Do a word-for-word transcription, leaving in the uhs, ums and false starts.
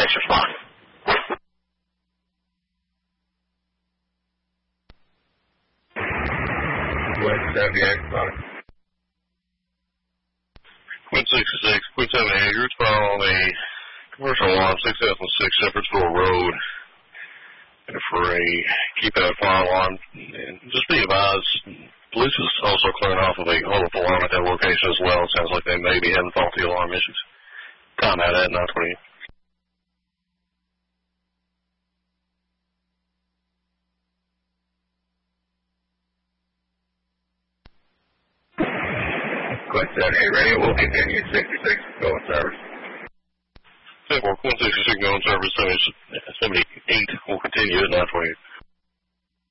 six, respond. Quint seventy-eight, respond. Quint sixty-six, Quint seventy-eight, you're responding on a commercial alarm, six thousand six Shepherdsville Road. And for a keypad fire alarm, and just be advised, police is also clearing off of a hold-up alarm at that location as well. It sounds like they may be having faulty alarm issues. Time out at nine twenty. Quint seventy-eight radio will continue. sixty-six, go in service. ten four, Quint sixty-six, go in service. seventy-eight will continue at nine twenty.